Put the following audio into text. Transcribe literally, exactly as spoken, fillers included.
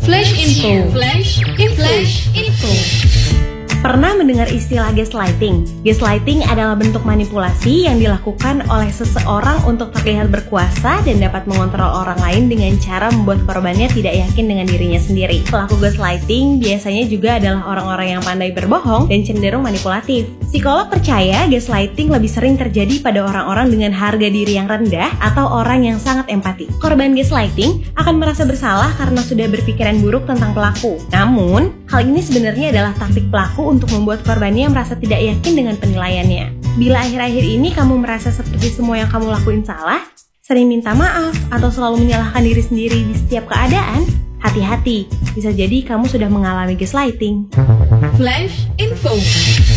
Flash Info. Flash Info. Flash Info. Pernah mendengar istilah gaslighting? Gaslighting adalah bentuk manipulasi yang dilakukan oleh seseorang untuk terlihat berkuasa dan dapat mengontrol orang lain dengan cara membuat korbannya tidak yakin dengan dirinya sendiri. Pelaku gaslighting biasanya juga adalah orang-orang yang pandai berbohong dan cenderung manipulatif. Psikolog percaya gaslighting lebih sering terjadi pada orang-orang dengan harga diri yang rendah atau orang yang sangat empati. Korban gaslighting akan merasa bersalah karena sudah berpikiran buruk tentang pelaku. Namun, hal ini sebenarnya adalah taktik pelaku untuk membuat korbannya merasa tidak yakin dengan penilaiannya. Bila akhir-akhir ini kamu merasa seperti semua yang kamu lakuin salah, sering minta maaf, atau selalu menyalahkan diri sendiri di setiap keadaan, hati-hati, bisa jadi kamu sudah mengalami gaslighting. Flash Info.